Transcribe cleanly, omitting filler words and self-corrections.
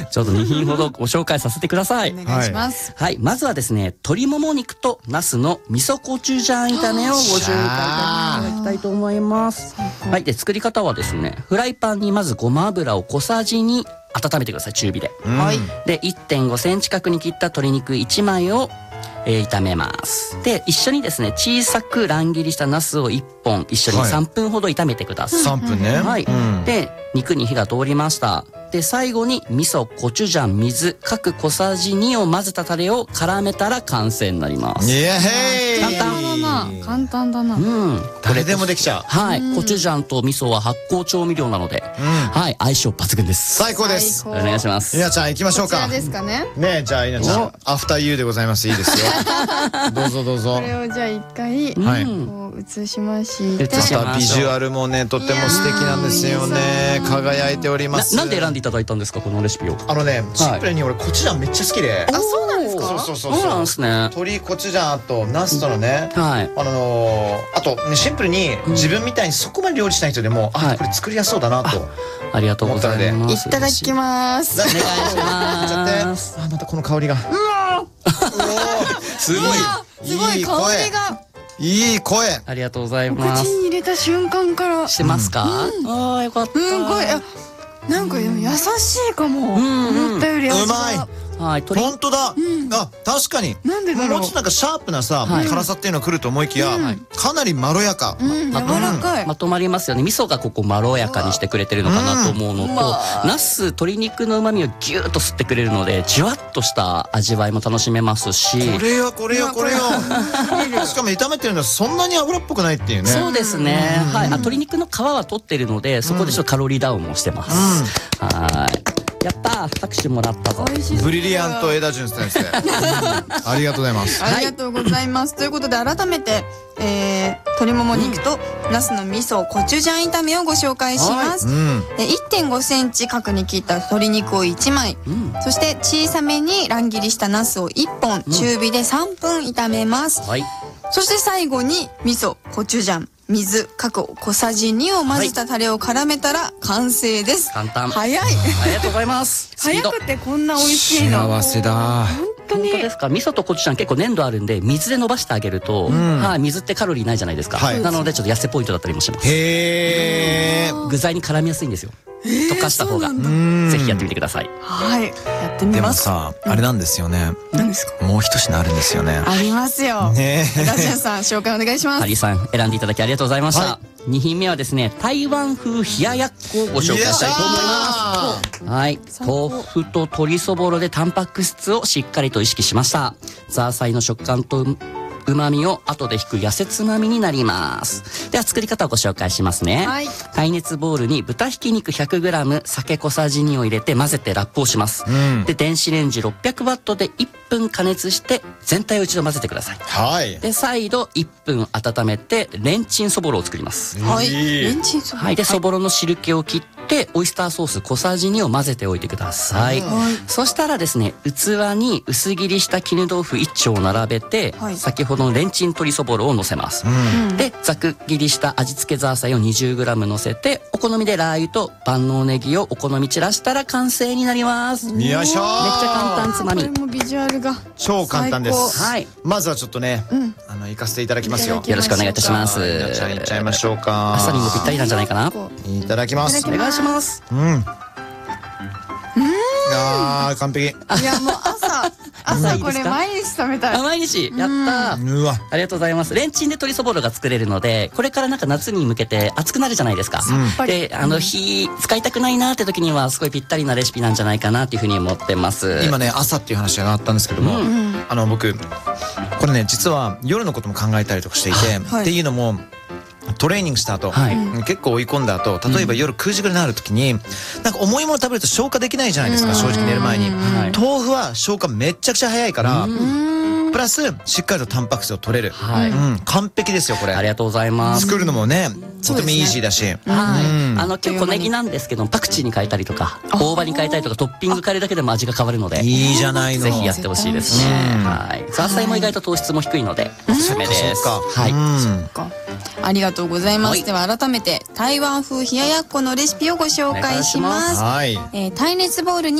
ちょっと2品ほどご紹介させてください。 お願いします。 はい、まずはですね、鶏もも肉とナスの味噌コチュジャン炒めをご紹介いただきたいと思います。はい、で作り方はですね、フライパンにまずごま油を小さじ2温めてください、中火で。 はい。 で 1.5 センチ角に切った鶏肉1枚を炒めます。で一緒にですね、小さく乱切りしたナスを1本一緒に3分ほど炒めてください。 3分ね。 はい、で肉に火が通りました。で最後に味噌、コチュジャン、水各小さじ2を混ぜたタレを絡めたら完成になります。 イエヘイ。 簡単だな。簡単だな。 誰でもできちゃう。 はい、コチュジャンと味噌は発酵調味料なので、はい、相性抜群です。 最高です。 お願いします。 稲ちゃん行きましょうか。 こちらですかね。 ねえ、じゃあ稲ちゃんアフターユーでございます。いいですよ。どうぞどうぞ。 これをじゃあ一回はい。 こう映しまして映しままたビジュアルもね、とっても素敵なんですよね。輝いております。 なんで選んでいただいたんですか、このレシピを。 シンプルに俺コチュジャンめっちゃ好きで。 あ、そうなんですか。 そうなんですね。 鶏コチュジャンとナスとのね、 はい。 あとね、シンプルに自分みたいにそこまで料理しない人でも、あ、これ作りやすそうだなと。 ありがとうございます。 いただきます。 お願いします。 あ、またこの香りが。すごい。 すごい香りが。 いい声。 ありがとうございます。 口に入れた瞬間からしてますか？ああ、よかった。 すごい。なんかでも優しいかも。思ったより味が。 うまい。 はい、 本当だ。あ、確かに。 なんでだろう。 もうちょっとなんかシャープなさ、辛さっていうのが来ると思いきや、かなりまろやか。 柔らかい。 まとまりますよね。味噌がここまろやかにしてくれてるのかなと思うのと、ナス、鶏肉の旨味をギューッと吸ってくれるので、じゅわっとした味わいも楽しめますし。 これよ。しかも炒めてるのはそんなに油っぽくないっていうね。 そうですね。はい。鶏肉の皮は取ってるので、そこでちょっとカロリーダウンもしてます。はい。やったー、拍手もらったぞ。 ブリリアント枝潤先生。ありがとうございます。 ありがとうございます。ということで改めて、鶏もも肉とナスの味噌コチュジャン炒めをご紹介します。1.5 センチ角に切った鶏肉を1枚、そして小さめに乱切りしたナスを1本、中火で3分炒めます。そして最後に味噌、コチュジャン、水各小さじ2を混ぜたタレを絡めたら完成です。 簡単。 早い。 ありがとうございます。 早くてこんな美味しいの。 幸せだ。 本当ですか。味噌とコチュジャン結構粘度あるんで、水で伸ばしてあげると、はい、水ってカロリーないじゃないですか。なのでちょっと痩せポイントだったりもします。 へー。 具材に絡みやすいんですよ。溶かした方が。ぜひやってみてください。 はい、やってみでもます。 さ、あれなんですよね。 何ですか。 もう一品あるんですよね。 ありますよ。 ねえ。 ラジャンさん、紹介お願いします。 ハリーさん、選んでいただきありがとうございました。2品目はですね、台湾風冷ややっこをご紹介したいと思います。はい、豆腐と鶏そぼろでタンパク質をしっかりと意識しました。ザーサイの食感と旨味を後で引く痩せつまみになります。では作り方をご紹介しますね。耐熱ボウルに豚ひき肉 100g、酒小さじ2を入れて混ぜてラップをします。で電子レンジ600ワットで1分加熱して全体を一度混ぜてください。 はい。 で再度1分温めてレンチンそぼろを作ります。 はい。レンチンそぼろ。 はい。でそぼろの汁気を切ってオイスターソース小さじ2を混ぜておいてください。そしたらですね、器に薄切りした絹豆腐1丁を並べて、先ほどのレンチン鶏そぼろを乗せます。でざく切りした味付けザーサイを 20g 乗せて、お好みでラー油と万能ネギをお好み散らしたら完成になります。 よいしょー。 めっちゃ簡単つまみ。 これもビジュアルが超簡単です。 はい。 まずはちょっとね、行かせていただきますよ。 よろしくお願いいたします。 稲ちゃんいっちゃいましょうか。 朝にもぴったりなんじゃないかな。 いただきます。 お願いします。 あー、完璧。 いやもう朝これ毎日食べたい。 毎日やったー。 うわ、 ありがとうございます。レンチンで鶏そぼろが作れるので、これからなんか夏に向けて暑くなるじゃないですか。で火使いたくないなーって時にはすごいぴったりなレシピなんじゃないかなっていうふうに思ってます。 今ね、朝っていう話があったんですけども、僕これね、実は夜のことも考えたりとかしていて、っていうのもトレーニングした後、結構追い込んだ後、例えば夜9時ぐらいになる時になんか重いもの食べると消化できないじゃないですか、正直寝る前に。豆腐は消化めちゃくちゃ早いから、プラスしっかりとタンパク質を取れる。完璧ですよこれ。 ありがとうございます。 作るのもね、とてもイージーだし。 今日小ネギなんですけど、パクチーに変えたりとか大葉に変えたりとか、トッピング変えるだけでも味が変わるので、 いいじゃないの。 ぜひやってほしいですね。はい。ザーサイも意外と糖質も低いのでおすすめです。はい。 ありがとうございます。では改めて台湾風冷ややっこのレシピをご紹介します。耐熱ボウルに